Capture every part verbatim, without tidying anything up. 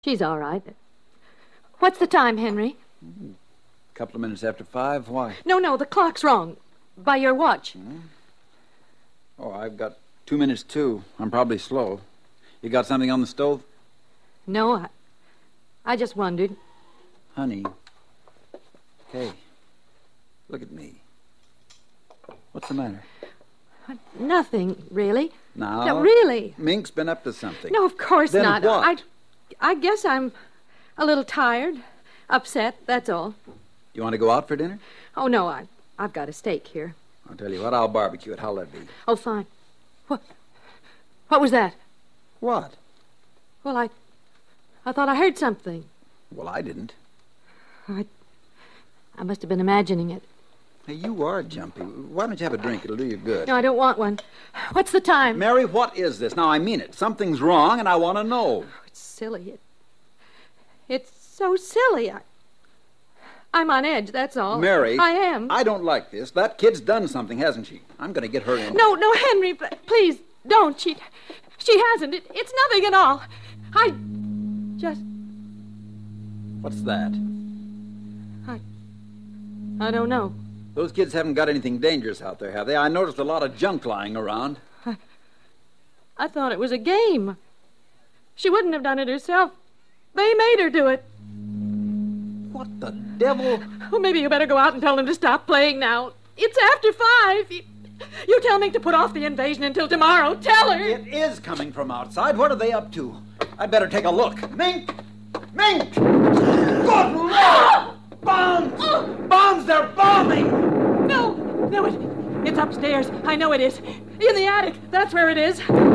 She's all right. What's the time, Henry? A couple of minutes after five. Why? No, no, the clock's wrong. By your watch. Hmm? Oh, I've got two minutes, too. I'm probably slow. You got something on the stove? No, I... I just wondered. Honey. Hey. Look at me. What's the matter? Nothing, really. No. No, really. Mink's been up to something. No, of course then not. What? I, I guess I'm a little tired, upset, that's all. You want to go out for dinner? Oh, no, I, I've got a steak here. I'll tell you what, I'll barbecue it. How'll that be? Oh, fine. What? What was that? What? Well, I... I thought I heard something. Well, I didn't. I... I must have been imagining it. Hey, you are jumpy. Why don't you have a drink? It'll do you good. No, I don't want one. What's the time? Mary, what is this? Now, I mean it. Something's wrong, and I want to know. Oh, it's silly. It, it's so silly. I, I'm on edge, that's all. Mary. I am. I don't like this. That kid's done something, hasn't she? I'm going to get her in. No, no, Henry, p- please, don't. She, she hasn't. It, it's nothing at all. I just... What's that? I... I don't know. Those kids haven't got anything dangerous out there, have they? I noticed a lot of junk lying around. I, I thought it was a game. She wouldn't have done it herself. They made her do it. What the devil? Oh, maybe you better go out and tell them to stop playing now. It's after five. You, you tell Mink to put off the invasion until tomorrow. Tell her. It is coming from outside. What are they up to? I'd better take a look. Mink! Mink! Good Lord! Bombs! Bombs! They're bombing! No, no, it, it's upstairs. I know it is. In the attic. That's where it is.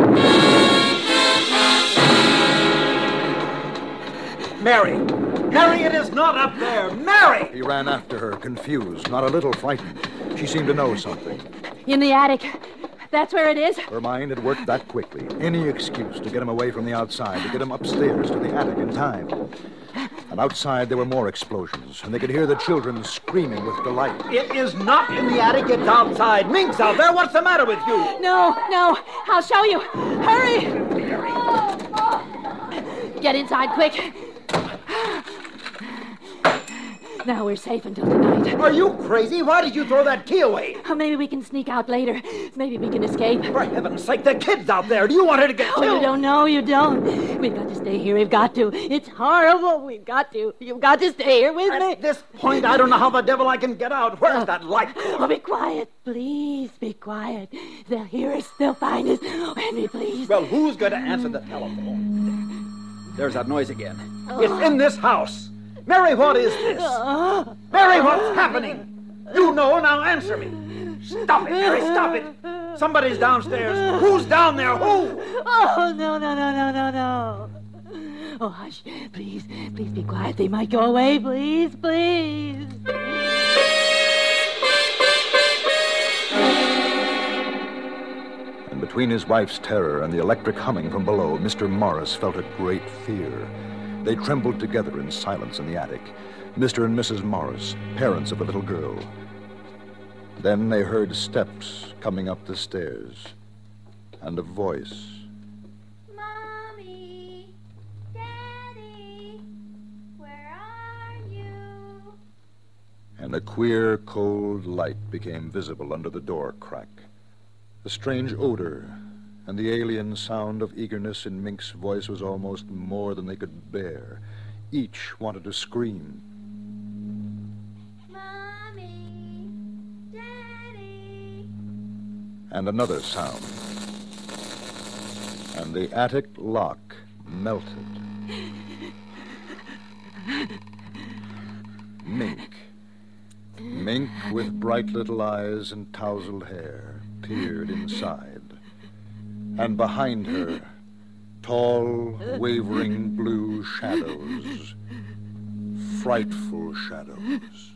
Mary! Mary, it is not up there! Mary! He ran after her, confused, not a little frightened. She seemed to know something. In the attic. That's where it is. Her mind had worked that quickly. Any excuse to get him away from the outside, to get him upstairs to the attic in time. And outside there were more explosions, and they could hear the children screaming with delight. It is not in the attic, it's outside. Mink's out there. What's the matter with you? No, no. I'll show you. Hurry! Get inside, quick. Now we're safe until tonight. Are you crazy? Why did you throw that key away? Oh, maybe we can sneak out later. Maybe we can escape. For heaven's sake, the kid's out there. Do you want her to get Oh, killed? you don't know, you don't. We've got to stay here. We've got to. It's horrible. We've got to. You've got to stay here with At me. this point, I don't know how the devil I can get out. Where's Oh. that light? Oh, be quiet. Please, be quiet. They'll hear us. They'll find us. Oh, Henry, please. Well, who's going to answer the telephone? There's that noise again. It's in this house. Mary, what is this? Mary, what's happening? You know, now answer me. Stop it, Mary, stop it. Somebody's downstairs. Who's down there? Who? Oh, no, no, no, no, no, no. Oh, hush. Please, please be quiet. They might go away. Please, please. And between his wife's terror and the electric humming from below, Mister Morris felt a great fear. They trembled together in silence in the attic, Mister and Missus Morris, parents of the little girl. Then they heard steps coming up the stairs, and a voice. Mommy, Daddy, where are you? And a queer, cold light became visible under the door crack. A strange odor and the alien sound of eagerness in Mink's voice was almost more than they could bear. Each wanted to scream. Mommy, Daddy. And another sound. And the attic lock melted. Mink. Mink with bright little eyes and tousled hair peered inside. And behind her, tall, wavering blue shadows. Frightful shadows.